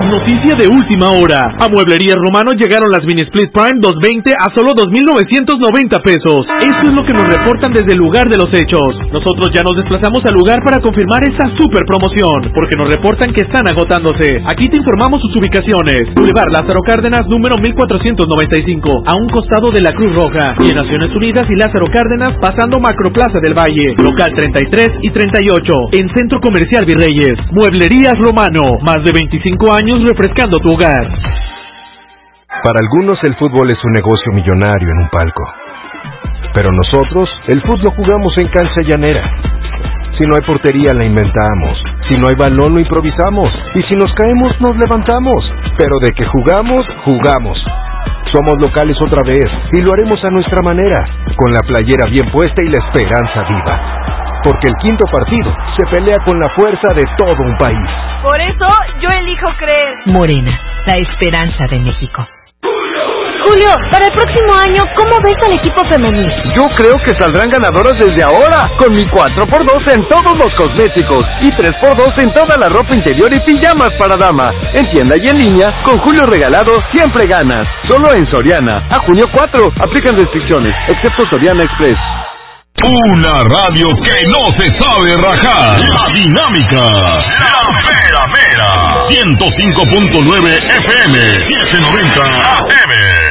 Noticia de última hora. A Mueblerías Romano llegaron las Mini Split Prime 220 a solo 2,990 pesos. Eso es lo que nos reportan desde el lugar de los hechos. Nosotros ya nos desplazamos al lugar para confirmar esta super promoción, porque nos reportan que están agotándose. Aquí te informamos sus ubicaciones. Boulevard Lázaro Cárdenas, número 1495, a un costado de la Cruz Roja. Y en Naciones Unidas y Lázaro Cárdenas, pasando Macroplaza del Valle. Local 33 y 38, en Centro Comercial Virreyes. Mueblerías Romano, más de 25 años refrescando tu hogar. Para algunos el fútbol es un negocio millonario en un palco. Pero nosotros, el fútbol lo jugamos en cancha llanera. Si no hay portería, la inventamos. Si no hay balón, lo improvisamos. Y si nos caemos, nos levantamos. Pero de que jugamos, jugamos. Somos locales otra vez, y lo haremos a nuestra manera, con la playera bien puesta y la esperanza viva. Porque el quinto partido se pelea con la fuerza de todo un país. Por eso, yo elijo creer. Morena, la esperanza de México. Julio, para el próximo año, ¿cómo ves al equipo femenil? Yo creo que saldrán ganadoras desde ahora, con mi 4x2 en todos los cosméticos y 3x2 en toda la ropa interior y pijamas para dama. En tienda y en línea, con Julio regalado, siempre ganas. Solo en Soriana. A junio 4, aplican restricciones, excepto Soriana Express. Una radio que no se sabe rajar. La Dinámica. La Mera Mera. 105.9 FM. 790 AM.